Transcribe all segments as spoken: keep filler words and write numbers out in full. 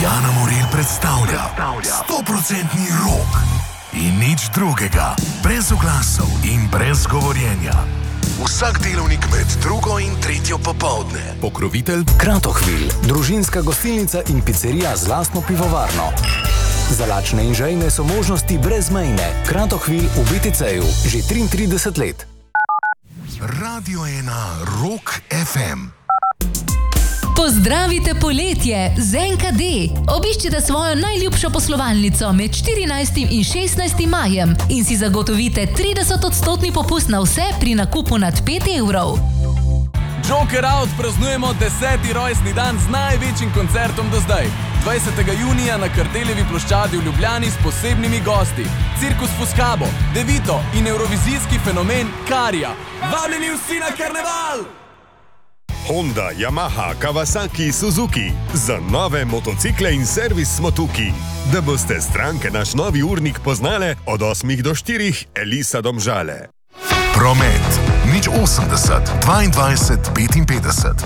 Jana Morel predstavlja sto procentni rok in nič drugega, brez oglasov in brez govorjenja. Vsak delovnik med drugo in tretjo popoldne. Pokrovitelj Kratochwil, družinska gostilnica in pizzerija z lastno pivovarno. Za lačne in žejne so možnosti brezmejne. Kratochwil v bé té cé-ju že triintrideset let. Radio ena Rock ef em. Pozdravite poletje z en ká dé. Obiščite svojo najljubšo poslovalnico med štirinajstim in šestnajstim majem in si zagotovite trideset odstotni popust na vse pri nakupu nad pet evrov. Joker Out praznujemo deseti rojstni dan z največjim koncertom do zdaj. dvajsetega junija na Kardeljevi ploščadi v Ljubljani s posebnimi gosti. Cirkus Fuscabo, Devito in evrovizijski fenomen Karija. Vabljeni vsi na karneval! Honda, Yamaha, Kawasaki, Suzuki. Za nove motocikle in servis smo tukaj. Da boste stranke naš novi urnik poznale od osmih do štirih, Elisa Domžale. Promet nič osemdeset dvaindvajset petinpetdeset.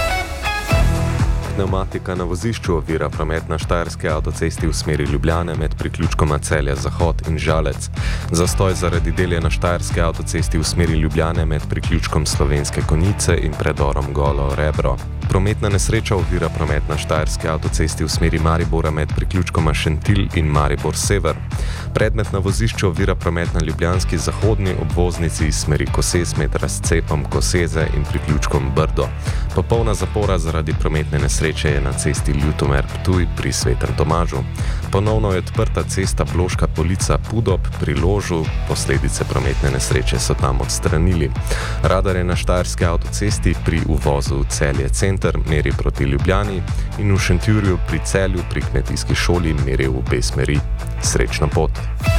Pneumatika na vozišču ovira promet na Štajerski avtocesti v smeri Ljubljane med priključkoma Celje-Zahod in Žalec. Zastoj zaradi delja na Štajerski avtocesti v smeri Ljubljane med priključkom Slovenske Konjice in predorom Golo Rebro. Prometna nesreča ovira promet na Štajerski avtocesti v smeri Maribora med priključkoma Šentilj in Maribor Sever. Predmet na vozišču ovira promet na ljubljanski zahodni obvoznici iz smeri Koses med razcepom Koseze in priključkom Brdo. Popolna zapora zaradi prometne nesreče je na cesti Ljutomer-Ptuj pri Svetem Tomažu. Ponovno je odprta cesta Bloška Polica Pudob pri Ložu, posledice prometne nesreče so tam odstranili. Radar je na Štajerski avtocesti pri uvozu v Celje center meri proti Ljubljani in v Šentjurju pri Celju pri kmetijski šoli meri v obe smeri. Srečna pot!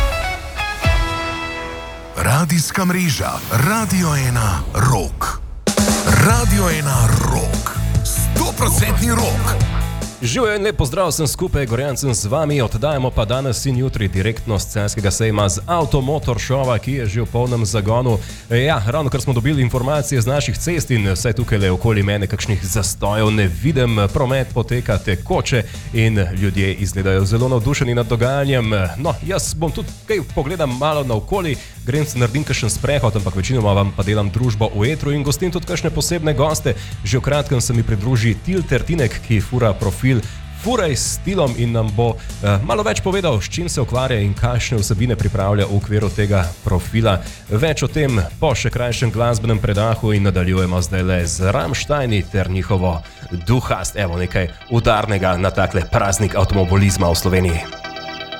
Radijska mreža Radio ena Rock. Radio ena Rock. sto procentni rok. Živijo in lep pozdrav sem skupaj, Gorjancem z vami, oddajamo pa danes in jutri direktno z Celjskega sejma z Automotor Shova, ki je že v polnem zagonu. Ja, ravno kar smo dobili informacije z naših cest in vse tukaj le okoli mene kakšnih zastojev ne vidim, promet poteka tekoče in ljudje izgledajo zelo navdušeni nad dogajanjem. No, jaz bom tudi kaj pogledam malo naokoli, grem se naredim kakšen sprehod, ampak večinoma vam pa delam družbo v etru in gostim tudi kakšne posebne goste. Že v kratkem se mi pridruži Tilter Tinek, ki fura profil Furaj s stilom in nam bo eh, malo več povedal, s čim se ukvarja in kakšne vsebine pripravlja v okviru tega profila. Več o tem po še krajšem glasbenem predahu in nadaljujemo zdaj le z Rammsteini ter njihovo Duhast, evo nekaj udarnega na takle praznik avtomobilizma v Sloveniji.